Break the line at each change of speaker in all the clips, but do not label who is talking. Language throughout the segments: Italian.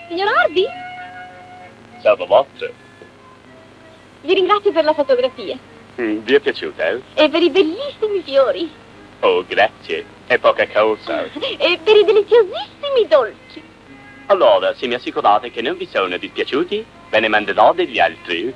Signor Hardy?
Salve vostro.
Vi ringrazio per la fotografia.
Vi è piaciuta, eh?
E per i bellissimi fiori.
Oh, grazie. È poca cosa.
E per i deliziosissimi dolci.
Allora, se mi assicurate che non vi sono dispiaciuti, ve ne manderò degli altri.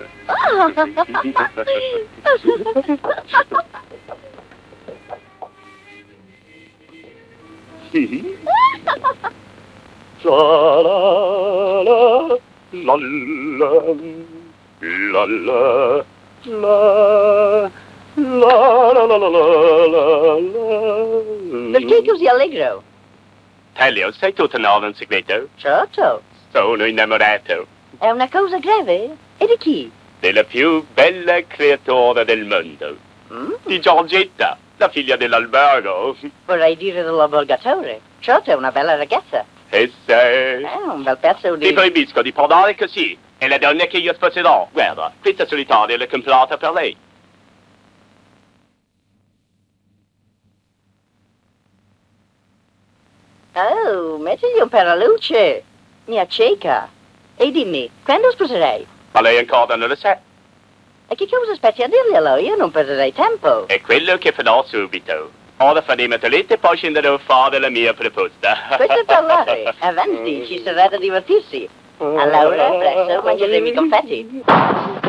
Perché così allegro?
Telio, sei tutto nuovo in segreto?
Certo.
Sono innamorato
È una cosa grave? E di chi?
della più bella creatura del mondo. Di Giorgetta, la figlia dell'albergo.
Vorrei dire dell'avvogatore. Certo, è una bella ragazza.
E se...
È un bel pezzo
Ti
di...
proibisco di parlare così. È la donna che io sposerò. Guarda, questa solitaria l'ho comprata per lei.
Oh, mettigli un paraluce. Mi acceca. E dimmi, quando sposerei?
Ma lei ancora non lo sa.
E che cosa aspetti a dirglielo? Io non perderei tempo.
È quello che farò subito. Ora faremo toilette e poi scenderò a fare la mia proposta.
Questo è parlare. Avanti, ci sarà da divertirsi. Allora, presto, mangeremo i confetti.